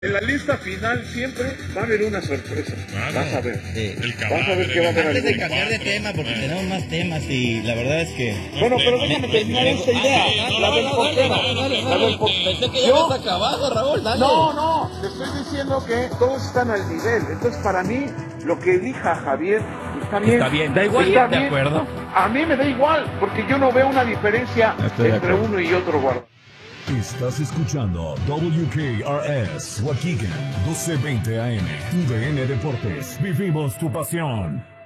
En la lista final siempre va a haber una sorpresa. Vas a ver. Vas a ver qué va a haber. Antes de cambiar de tema, porque tenemos más temas y la verdad es que... Bueno, pero déjame terminar esta idea. La del portero. Pensé que ya ibas acabado, Raúl, dale. No, te estoy diciendo que todos están al nivel. Entonces, para mí, lo que elija Javier está bien. Está bien, da igual, Está de bien. acuerdo. A mí me da igual, porque yo no veo una diferencia entre uno y otro guardado. Estás escuchando WKRS Waukegan 1220 AM. UDN Deportes. Vivimos tu pasión.